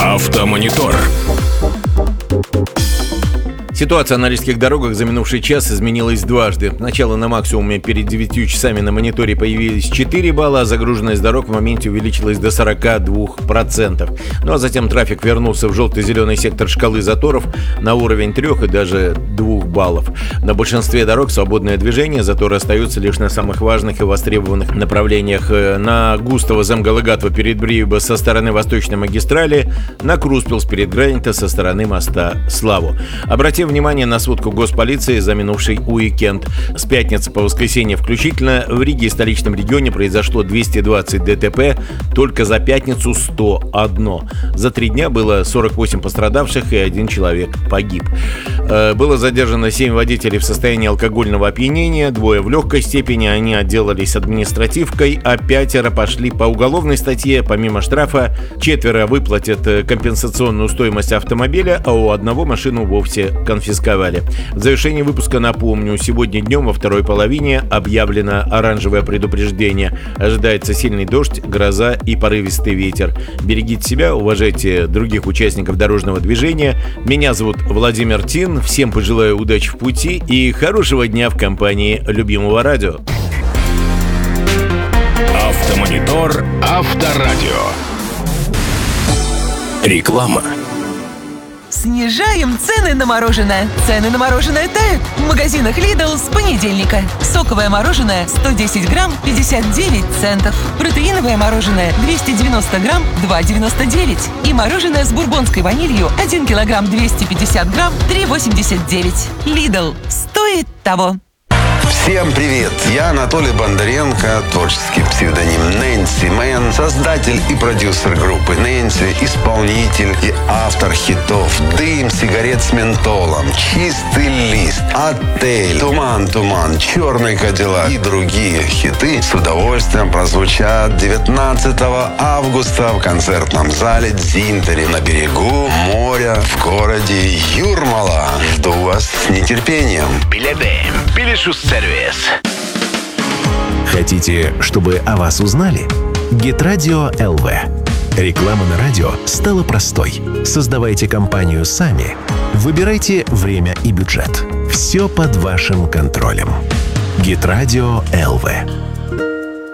Автомонитор. Ситуация на норильских дорогах за минувший час изменилась дважды. Сначала на максимуме перед 9 часами на мониторе появились 4 балла, а загруженность дорог в моменте увеличилась до 42%. Ну а затем трафик вернулся в желто-зеленый сектор шкалы заторов на уровень 3 и даже 2 баллов. На большинстве дорог свободное движение, заторы остаются лишь на самых важных и востребованных направлениях. На Густово-Земгалыгатва перед Бриеба со стороны Восточной магистрали, на Круспилс перед Гранита со стороны моста Славу. Обратим внимание на сводку госполиции за минувший уикенд. С пятницы по воскресенье включительно в Риге и столичном регионе произошло 220 ДТП, только за пятницу 101. За 3 дня было 48 пострадавших и 1 человек погиб. Было задержано 7 водителей в состоянии алкогольного опьянения, 2 в легкой степени, они отделались административкой, а 5 пошли по уголовной статье. Помимо штрафа, 4 выплатят компенсационную стоимость автомобиля, а у 1 машину вовсе конфисковали. В завершении выпуска напомню, сегодня днем во второй половине объявлено оранжевое предупреждение. Ожидается сильный дождь, гроза и порывистый ветер. Берегите себя, уважайте других участников дорожного движения. Меня зовут Владимир Тин. Всем пожелаю удачи в пути и хорошего дня в компании любимого радио. Автомонитор Авторадио. Реклама. Снижаем цены на мороженое. Цены на мороженое тают в магазинах Lidl с понедельника. Соковое мороженое 110 грамм 59 центов. Протеиновое мороженое 290 грамм 2,99. И мороженое с бурбонской ванилью 1 килограмм 250 грамм 3,89. Lidl. Стоит того. Всем привет! Я Анатолий Бондаренко, творческий псевдоним Нэнси Мэн, создатель и продюсер группы Нэнси, исполнитель и автор хитов «Дым сигарет с ментолом», «Чистый лист», «Отель», «Туман, «Черный Кадиллак» и другие хиты с удовольствием прозвучат 19 августа в концертном зале «Дзинтери» на берегу моря в городе Юрмала. Жду вас с нетерпением. Билеты. Билешус-сервис. Хотите, чтобы о вас узнали? Гитрадио ЛВ. Реклама на радио стала простой. Создавайте компанию сами. Выбирайте время и бюджет. Все под вашим контролем. Гитрадио ЛВ.